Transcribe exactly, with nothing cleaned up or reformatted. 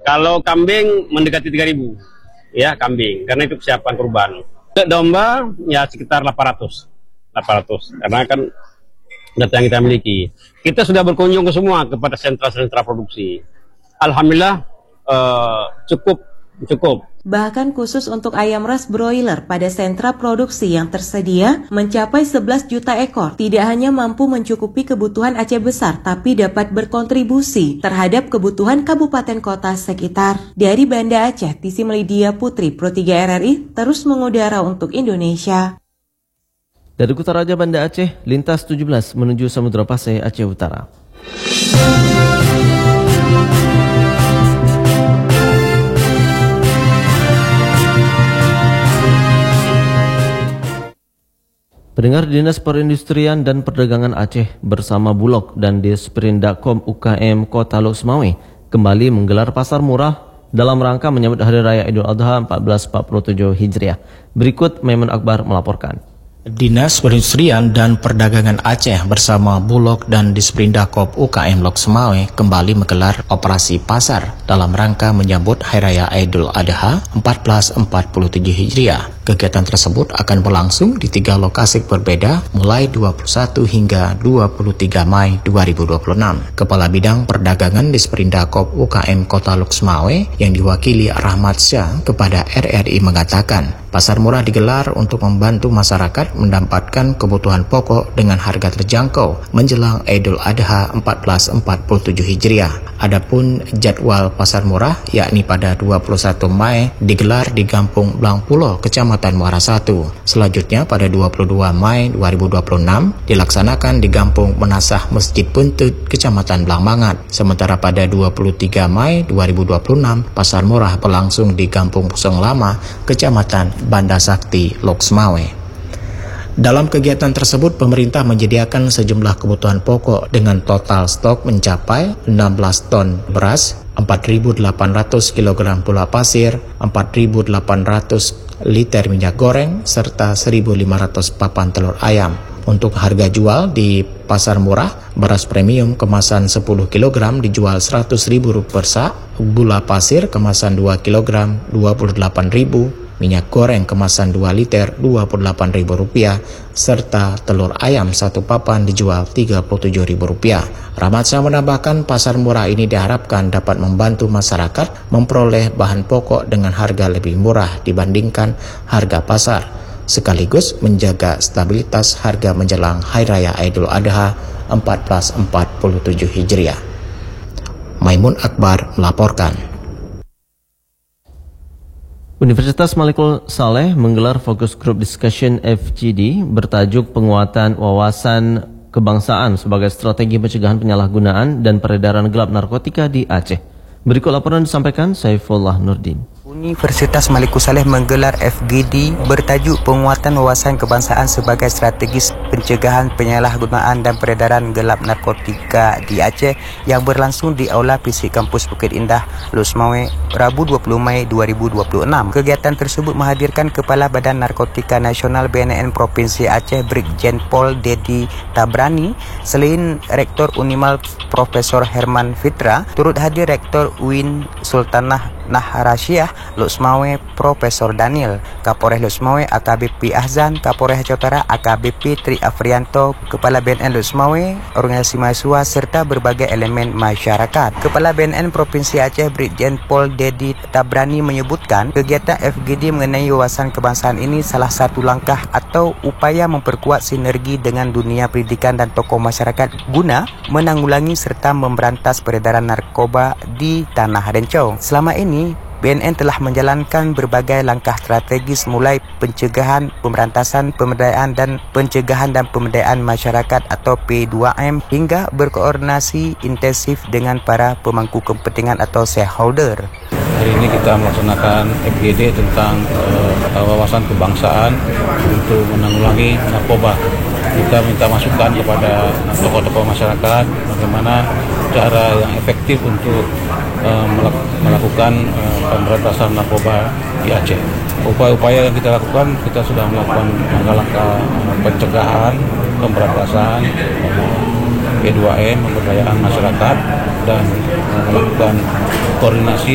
Kalau kambing mendekati tiga ribu, ya kambing, karena itu kesiapan kurban. Domba ya sekitar delapan ratus, karena kan data yang kita miliki. Kita sudah berkunjung ke semua kepada sentra-sentra produksi. Alhamdulillah uh, cukup cukup. Bahkan khusus untuk ayam ras broiler pada sentra produksi yang tersedia mencapai sebelas juta ekor, tidak hanya mampu mencukupi kebutuhan Aceh besar, tapi dapat berkontribusi terhadap kebutuhan kabupaten kota sekitar. Dari Banda Aceh, Tisi Melidia Putri, Pro tiga R R I, terus mengudara untuk Indonesia. Dari Kutaraja Banda Aceh, lintas tujuh belas menuju Samudra Pasai, Aceh Utara. Pendengar, Dinas Perindustrian dan Perdagangan Aceh bersama Bulog dan Disperindakom U K M Kota Lok Sumawe kembali menggelar pasar murah dalam rangka menyambut Hari Raya Idul Adha seribu empat ratus empat puluh tujuh Hijriah. Berikut Maimun Akbar melaporkan. Dinas Perindustrian dan Perdagangan Aceh bersama Bulog dan Disperindakom U K M Lok Sumawe kembali menggelar operasi pasar dalam rangka menyambut Hari Raya Idul Adha seribu empat ratus empat puluh tujuh Hijriah. Kegiatan tersebut akan berlangsung di tiga lokasi berbeda mulai dua puluh satu hingga dua puluh tiga Mei dua ribu dua puluh enam. Kepala Bidang Perdagangan Disperindakom U K M Kota Lok Sumawe yang diwakili Rahmat Syah kepada R R I mengatakan, pasar murah digelar untuk membantu masyarakat mendapatkan kebutuhan pokok dengan harga terjangkau menjelang Idul Adha seribu empat ratus empat puluh tujuh Hijriah. Adapun jadwal pasar murah yakni pada dua puluh satu Mei digelar di Kampung Blangpulo, Kecamatan Muara satu. Selanjutnya pada dua puluh dua Mei dua ribu dua puluh enam dilaksanakan di Kampung Menasah Masjid Buntut, Kecamatan Blangmangat. Sementara pada dua puluh tiga Mei dua ribu dua puluh enam pasar murah berlangsung di Kampung Pusong Lama, Kecamatan Banda Sakti, Lok Sumawe. Dalam kegiatan tersebut, pemerintah menyediakan sejumlah kebutuhan pokok dengan total stok mencapai enam belas ton beras, empat ribu delapan ratus kilogram gula pasir, empat ribu delapan ratus liter minyak goreng, serta seribu lima ratus papan telur ayam. Untuk harga jual di pasar murah, beras premium kemasan sepuluh kilogram dijual seratus ribu rupiah per sak, gula pasir kemasan dua kilogram dua puluh delapan ribu, minyak goreng kemasan dua liter dua puluh delapan ribu rupiah, serta telur ayam satu papan dijual tiga puluh tujuh ribu rupiah. Rahmat Syah menambahkan pasar murah ini diharapkan dapat membantu masyarakat memperoleh bahan pokok dengan harga lebih murah dibandingkan harga pasar, sekaligus menjaga stabilitas harga menjelang Hari Raya Idul Adha seribu empat ratus empat puluh tujuh Hijriah. Maimun Akbar melaporkan. Universitas Malikul Saleh menggelar Focus Group Discussion F G D bertajuk penguatan wawasan kebangsaan sebagai strategi pencegahan penyalahgunaan dan peredaran gelap narkotika di Aceh. Berikut laporan disampaikan Saifullah Nurdin. Universitas Malikul Saleh menggelar F G D bertajuk penguatan wawasan kebangsaan sebagai strategis pencegahan penyalahgunaan dan peredaran gelap narkotika di Aceh yang berlangsung di Aula Fisik Kampus Bukit Indah, Lok Sumawe, Rabu dua puluh Mei dua ribu dua puluh enam. Kegiatan tersebut menghadirkan Kepala Badan Narkotika Nasional B N N Provinsi Aceh Brigjen Pol Dedi Tabrani, selain Rektor Unimal Profesor Herman Fitra, turut hadir Rektor U I N Sultanah Naharasyiah Lok Sumawe Profesor Daniel, Kapolres Lok Sumawe A K B P Ahzan, Kapolres Aceh Utara A K B P Tri Afrianto, Kepala B N N Lok Sumawe, organisasi mahasiswa serta berbagai elemen masyarakat. Kepala B N N Provinsi Aceh Brigjen Pol Dedi Tabrani menyebutkan kegiatan F G D mengenai wawasan kebangsaan ini salah satu langkah atau upaya memperkuat sinergi dengan dunia pendidikan dan tokoh masyarakat guna menanggulangi serta memberantas peredaran narkoba di Tanah Rencong. Selama ini B N N telah menjalankan berbagai langkah strategis mulai pencegahan, pemberantasan, pemberdayaan dan pencegahan dan pemberdayaan masyarakat atau P dua M hingga berkoordinasi intensif dengan para pemangku kepentingan atau stakeholder. Hari ini kita melaksanakan F G D tentang uh, wawasan kebangsaan untuk menanggulangi narkoba. Kita minta masukan kepada tokoh-tokoh masyarakat bagaimana cara yang efektif untuk uh, melakukan uh, pemberantasan narkoba di Aceh. Upaya-upaya yang kita lakukan, kita sudah melakukan langkah-langkah pencegahan, pemberantasan, P dua M, pemberdayaan masyarakat, dan melakukan koordinasi